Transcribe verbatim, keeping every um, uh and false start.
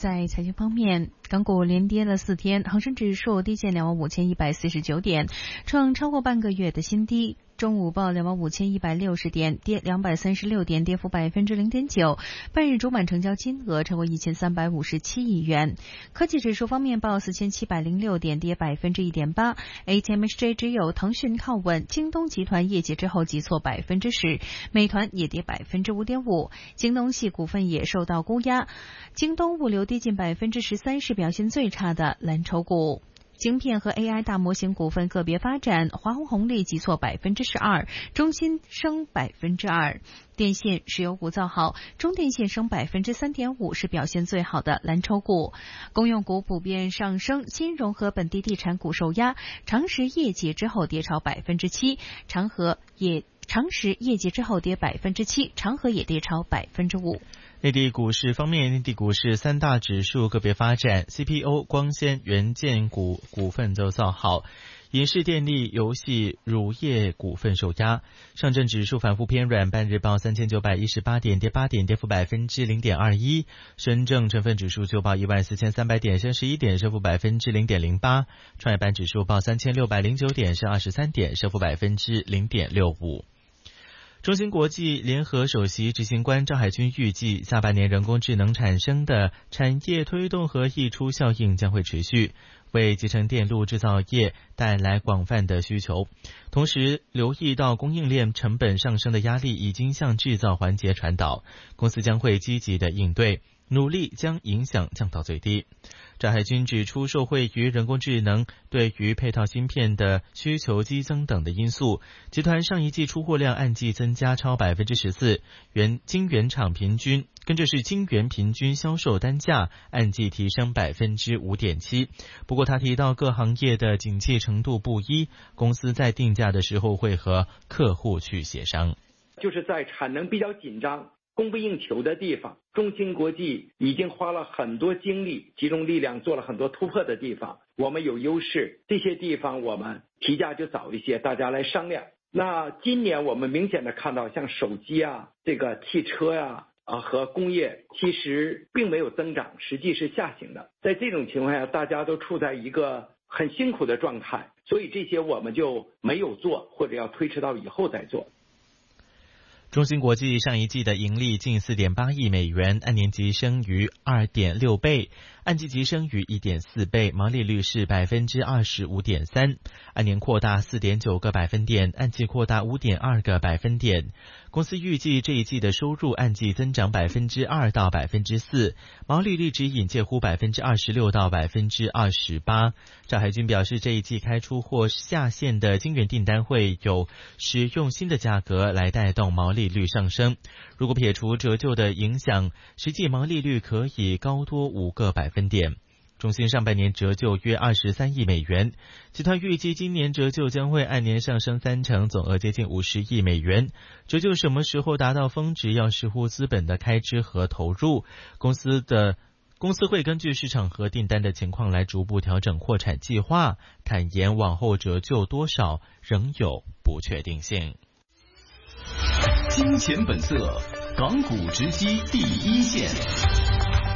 在财经方面，港股连跌了四天，恒生指数低见两万五千一百四十九点，创超过半个月的新低。中午报两万五千一百六十点，跌两百三十六点，跌幅百分之零点九。半日主板成交金额超过一千三百五十七亿元。科技指数方面报四千七百零六点，跌百分之一点八。A T M X J 只有腾讯靠稳，京东集团业绩之后急挫百分之十，美团也跌百分之五点五。京东系股份也受到估压，京东物流跌近百分之十三，是表现最差的蓝筹股。晶片和 A I 大模型股份个别发展，华虹红利急挫百分之十二，中芯升百分之二。电线、石油股造好，中电线升百分之三点五，是表现最好的蓝筹股。公用股普遍上升，金融和本地地产股受压，长实业绩之后跌超百分之七，长和也长实业绩之后跌百分之七，长和也跌超百分之五。 内地股市方面，内地股市三大指数个别发展 ，C P O、光纤、元件股股份都造好，影视、电力、游戏、乳业股份受压。上证指数反复偏软，半日报三千九百一十八点，跌八点，跌幅百分之零点二一。深证成分指数就报一万四千三百点，升十一点，升幅百分之零点零八。创业板指数报三千六百零九点，升二十三点，升幅百分之零点六五。中芯国际联合首席执行官赵海军预计，下半年人工智能产生的产业推动和溢出效应将会持续，为集成电路制造业带来广泛的需求。同时，留意到供应链成本上升的压力已经向制造环节传导，公司将会积极的应对，努力将影响降到最低。赵海军指出，受惠于人工智能对于配套芯片的需求激增等的因素，集团上一季出货量按季增加超百分之十四，原晶圆厂平均跟着是晶圆平均销售单价按季提升百分之五点七。不过他提到各行业的景气程度不一，公司在定价的时候会和客户去协商。 就是在产能比较紧张、供不应求的地方，中芯国际已经花了很多精力，集中力量做了很多突破的地方，我们有优势，这些地方我们提价就早一些，大家来商量。那今年我们明显的看到，像手机啊、这个汽车呀、啊、啊和工业，其实并没有增长，实际是下行的。在这种情况下，大家都处在一个很辛苦的状态，所以这些我们就没有做，或者要推迟到以后再做。 中芯国际上一季的盈利近 四点八亿美元，按年急升逾 二点六倍，按季急升逾 一点四倍，毛利率是 百分之二十五点三， 按年扩大 四点九个百分点，按季扩大 五点二个百分点。公司预计这一季的收入按季增长 百分之二 到 百分之四， 毛利率指引介乎 百分之二十六 到 百分之二十八。赵海军表示，这一季开出或下线的晶圆订单会有使用新的价格来带动毛利率上升，如果撇除折旧的影响，实际毛利率可以高多五个百分点。中芯上半年折旧约二十三亿美元，集团预计今年折旧将会按年上升三成，总额接近五十亿美元。折旧什么时候达到峰值，要视乎资本的开支和投入。公司的公司会根据市场和订单的情况来逐步调整扩产计划，坦言往后折旧多少仍有不确定性。 金钱本色，港股直击第一线。